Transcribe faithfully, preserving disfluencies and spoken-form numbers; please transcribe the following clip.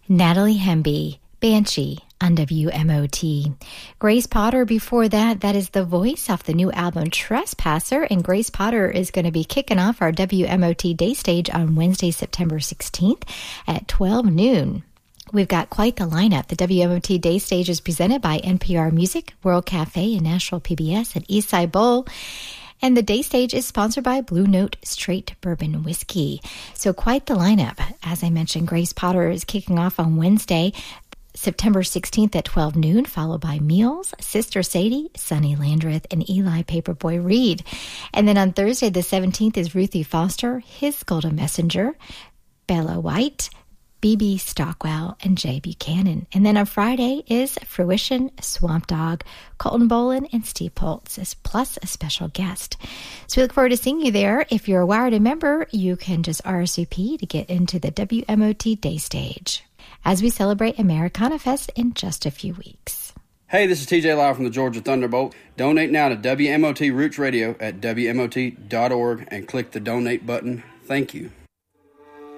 Natalie Hemby, Banshee on W M O T. Grace Potter before that, that is the voice off the new album Trespasser, and Grace Potter is going to be kicking off our W M O T Day Stage on Wednesday, September sixteenth at twelve noon. We've got quite the lineup. The W M O T Day Stage is presented by N P R Music, World Cafe, and Nashville P B S at Eastside Bowl. And the Day Stage is sponsored by Blue Note Straight Bourbon Whiskey. So quite the lineup. As I mentioned, Grace Potter is kicking off on Wednesday, September sixteenth at twelve noon, followed by Meals, Sister Sadie, Sonny Landreth, and Eli Paperboy Reed. And then on Thursday the seventeenth is Ruthie Foster, His Golden Messenger, Bella White, B B Stockwell, and Jay Buchanan. And then on Friday is Fruition, Swamp Dogg, Colton Bolin, and Steve Poltz, plus a special guest. So we look forward to seeing you there. If you're a Wired member, you can just R S V P to get into the W M O T Day Stage as we celebrate Americana Fest in just a few weeks. Hey, this is T J Lyle from the Georgia Thunderbolt. Donate now to W M O T Roots Radio at W M O T dot org and click the donate button. Thank you.